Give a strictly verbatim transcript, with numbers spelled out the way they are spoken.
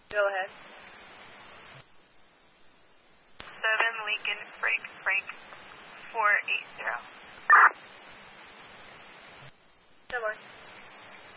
Go ahead. seven Lincoln Frank Frank four eight zero.